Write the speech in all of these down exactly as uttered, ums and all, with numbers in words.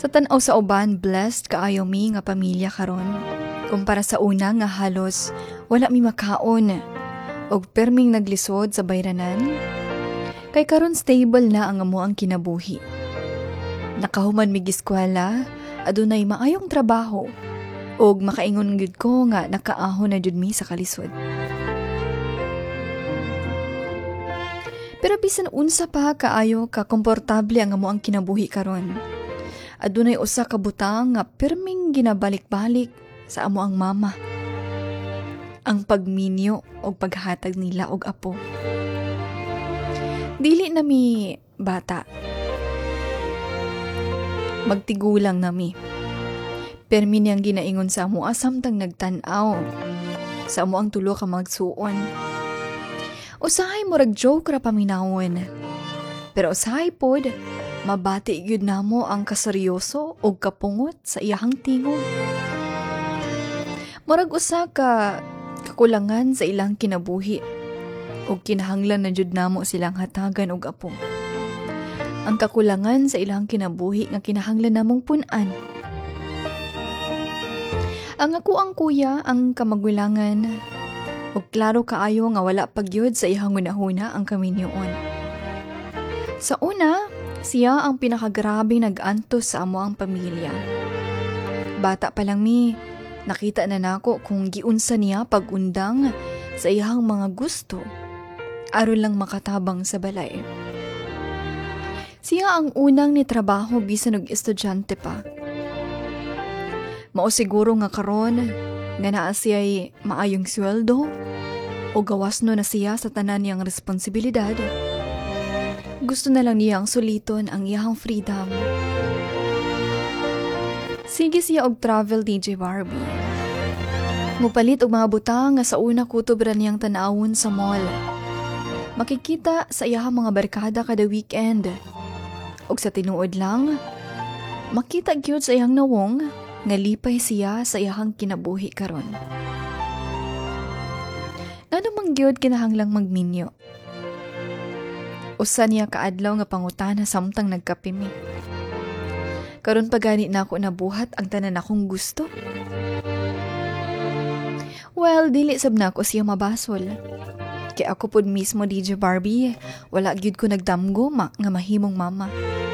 Sa tan-aw sa uban, blessed kaayo mi nga pamilya karon. Kumpara sa una nga halos wala mi makaon og perming naglisod sa bayranan. Kay karon stable na ang amo ang kinabuhi. Nakahuman mi giskwela, adunay maayong trabaho og makaingon gyud ko nga nakaahon na jud mi sa kalisod. Pero bisan unsa pa kaayo ka komportable ang amo ang kinabuhi karon. Adunay usa ka butang nga perming ginabalik-balik sa amo ang mama. Ang pagminyo o paghatag nila og apo. Dili na mi bata. Magtigulang na mi. Permi niyang ginaingon sa amo asamtang nagtan-aw sa amo ang tulo ka magsuon. Usahay mo rag joke ra paminawon. Pero usahay pod, mabati gyud namo ang kaseryoso o kapungot sa iyahang tingog. Murag usa ka kakulangan sa ilang kinabuhi o kinahanglan na jud namo silang hatagan og apo. Ang kakulangan sa ilang kinabuhi nga kinahanglan namong pun-an. Ang ako ang kuya ang kamagulangan ug klaro kaayo nga wala pagyud sa iyang hunahuna ang kaminyoon. Sa una, siya ang pinakagrabing nag-antos sa amo ang pamilya. Bata pa lang mi, nakita na nako kung giunsa niya pag-undang sa iyang mga gusto aron lang makatabang sa balay. Siya ang unang ni trabaho bisan og estudyante pa. Mao siguro nga karon nga naa siya'y maayong sweldo o gawas no na siya sa tanan niyang responsibilidad. Gusto na lang niyang suliton ang iyang freedom. Sige siya og travel D J Barbie. Mupalit og mga butang nga sa una kutob ra niyang tanawon sa mall. Makikita sa iyang mga barkada kada weekend. Og sa tinuod lang, makita gyud sa iyang nawong nga lipay siya sa iyang kinabuhi karon. Ngano man gyud kinahanglang magminyo. Usa niya kaadlaw nga pangutana samtang nagkape mi. Karon pa gani na ako nabuhat ang tanan akong gusto. Well, dili sab na ako siya mabasol. Kay ako pod mismo D J Barbie, wala gyud ko nagdamgo ma nga mahimong mama.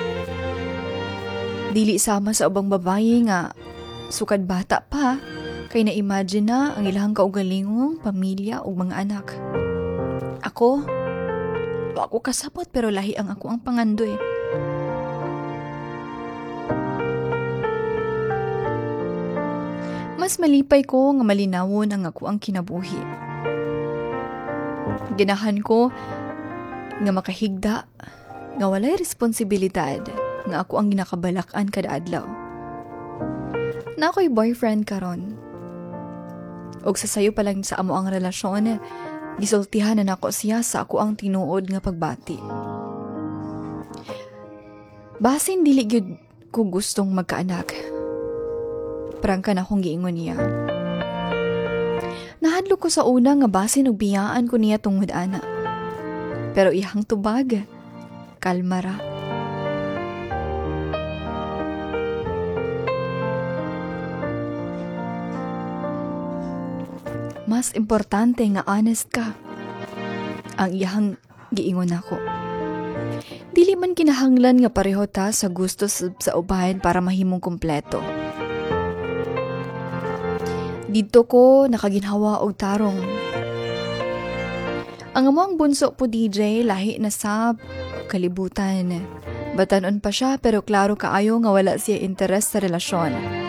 Dili sama sa ubang babaye nga sukad bata pa, kay na-imagine na ang ilang kaugalingong pamilya o mga anak. Ako, wa ako kasabot pero lahi ang ako ang pangandoy. Mas malipay ko nga malinawon ang ako ang kinabuhi. Ginahan ko nga makahigda, nga walay responsibilidad, nga ako ang ginakabalakan kada adlaw. Na ako'y boyfriend karon. Og sa sayo pa lang sa amo ang relasyon, gisultihan na nako siya sa ako ang tinuod nga pagbati. Basin dili gyud ko gustong magkaanak. Prangka na akong giingon niya. Nahadlo ko sa una nga basin og biyaan ko niya tungod ana. Pero ihang tubag, kalmara. Mas importante nga honest ka. Ang iyang giingon ako. Dili man kinahanglan nga pareho ta sa gusto sa, sa ubahin para mahimong kompleto. Dito ko nakaginhawa og tarong. Ang among bunso po D J lahi na sa kalibutan. Batanon pa siya pero klaro kaayo nga wala siya interes sa relasyon.